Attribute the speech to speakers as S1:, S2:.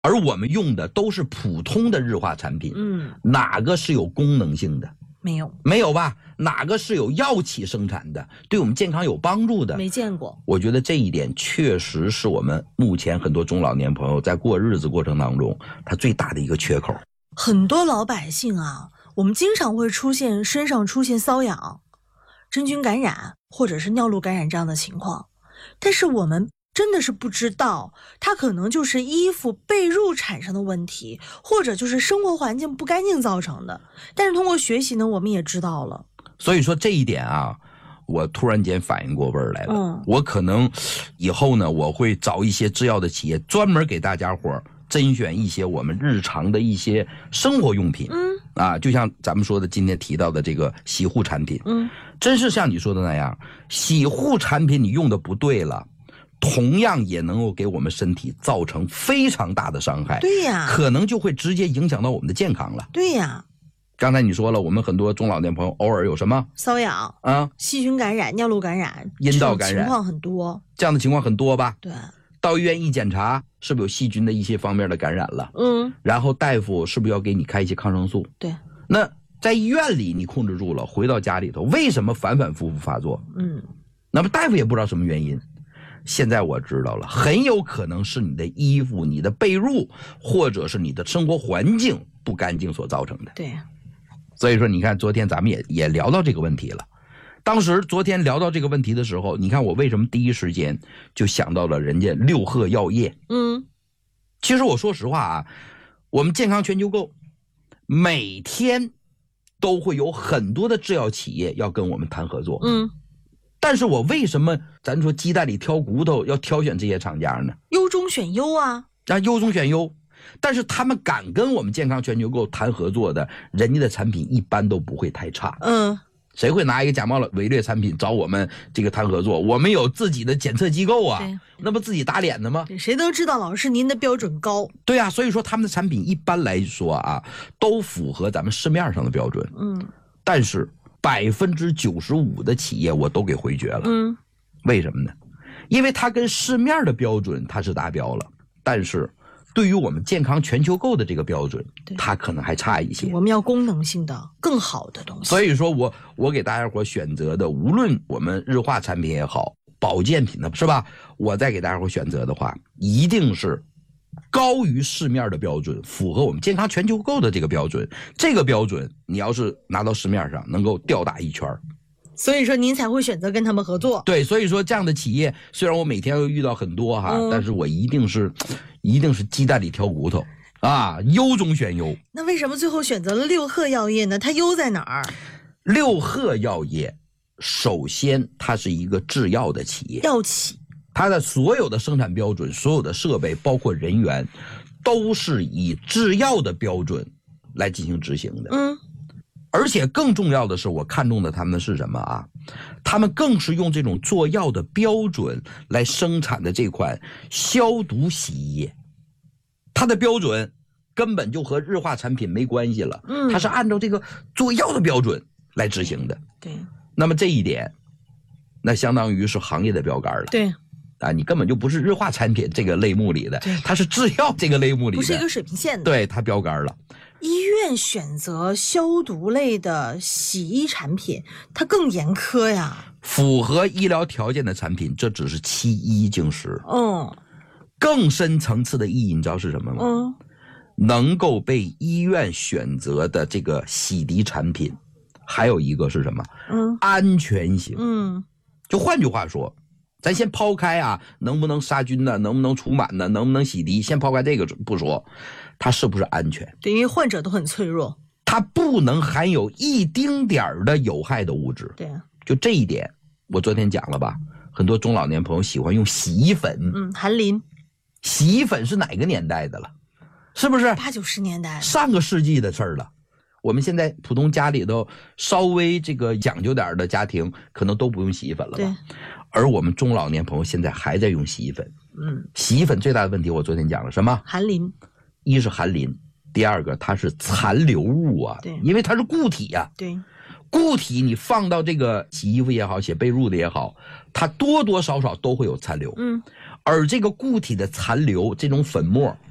S1: 而我们用的都是普通的日化产品，哪个是有功能性的？没有吧？哪个是有药企生产的，对我们健康有帮助的？
S2: 没见过。
S1: 我觉得这一点确实是我们目前很多中老年朋友在过日子过程当中，他最大的一个缺口。
S2: 很多老百姓啊，我们经常会身上出现瘙痒、真菌感染或者是尿路感染这样的情况，但是我们真的是不知道，它可能就是衣服被褥产生的问题，或者就是生活环境不干净造成的。但是通过学习呢，我们也知道了。
S1: 所以说这一点啊，我突然间反应过味儿来了。我可能以后呢，我会找一些制药的企业，专门给大家伙甄选一些我们日常的一些生活用品。就像咱们说的今天提到的这个洗护产品。真是像你说的那样，洗护产品你用的不对了，同样也能够给我们身体造成非常大的伤害。
S2: 对呀，
S1: 可能就会直接影响到我们的健康了。
S2: 对呀，
S1: 刚才你说了，我们很多中老年朋友偶尔有什么
S2: 瘙痒细菌感染、尿路感染、
S1: 阴道感染，
S2: 情况很多。
S1: 这样的情况很多吧？
S2: 对。
S1: 到医院一检查，是不是有细菌的一些方面的感染了？然后大夫是不是要给你开一些抗生素？
S2: 对。
S1: 那在医院里你控制住了，回到家里头为什么反反复复发作？那么大夫也不知道什么原因。现在我知道了，很有可能是你的衣服、你的被褥，或者是你的生活环境不干净所造成的。
S2: 对。
S1: 所以说你看昨天咱们也聊到这个问题了。当时昨天聊到这个问题的时候，你看我为什么第一时间就想到了人家六贺药业。其实我说实话啊，我们健康全球购每天都会有很多的制药企业要跟我们谈合作。但是我为什么咱说鸡蛋里挑骨头要挑选这些厂家呢？
S2: 优中选优啊，
S1: 优中选优。但是他们敢跟我们健康全球购谈合作的，人家的产品一般都不会太差。谁会拿一个假冒伪劣产品找我们这个谈合作？我们有自己的检测机构啊，那不自己打脸的吗？
S2: 谁都知道老师您的标准高。
S1: 对啊，所以说他们的产品一般来说啊，都符合咱们市面上的标准。但是95%的企业我都给回绝了。为什么呢？因为它跟市面的标准它是达标了，但是对于我们健康全球购的这个标准，它可能还差一些。
S2: 我们要功能性的更好的东西。
S1: 所以说我给大家伙选择的，无论我们日化产品也好，保健品的是吧，我再给大家伙选择的话，一定是高于市面的标准，符合我们健康全球购的这个标准。这个标准你要是拿到市面上，能够吊打一圈。
S2: 所以说您才会选择跟他们合作。
S1: 对，所以说这样的企业，虽然我每天会遇到很多但是我一定是鸡蛋里挑骨头啊，优中选优。
S2: 那为什么最后选择了六贺药业呢？它优在哪儿？
S1: 六贺药业首先它是一个制药的企业，
S2: 药企，
S1: 它的所有的生产标准、所有的设备包括人员都是以制药的标准来进行执行的。而且更重要的是，我看中的他们是什么啊？他们更是用这种做药的标准来生产的这款消毒洗衣液，它的标准根本就和日化产品没关系了。它是按照这个做药的标准来执行的。
S2: 对。
S1: 那么这一点，那相当于是行业的标杆了。
S2: 对。
S1: 你根本就不是日化产品这个类目里的，它是制药这个类目里的，
S2: 不是一个水平线的。
S1: 对，它标杆了。
S2: 医院选择消毒类的洗衣产品，它更严苛呀。
S1: 符合医疗条件的产品，这只是其一竟十。更深层次的意义，你知道是什么吗？能够被医院选择的这个洗涤产品，还有一个是什么？安全性。就换句话说，咱先抛开能不能杀菌呢，能不能除螨呢，能不能洗涤，先抛开这个不说，它是不是安全？
S2: 对，因为患者都很脆弱，
S1: 它不能含有一丁点儿的有害的物质。
S2: 对，
S1: 就这一点，我昨天讲了吧，很多中老年朋友喜欢用洗衣粉。
S2: 含磷。
S1: 洗衣粉是哪个年代的了？是不是
S2: 80、90年代
S1: 上个世纪的事儿了？我们现在普通家里头稍微这个讲究点的家庭，可能都不用洗衣粉了吧？而我们中老年朋友现在还在用洗衣粉。洗衣粉最大的问题我昨天讲了，什么？
S2: 含磷。
S1: 一是含磷，第二个它是残留物啊。
S2: 对，
S1: 因为它是固体啊。
S2: 对，
S1: 固体你放到这个洗衣服也好，洗被褥的也好，它多多少少都会有残留。而这个固体的残留，这种粉末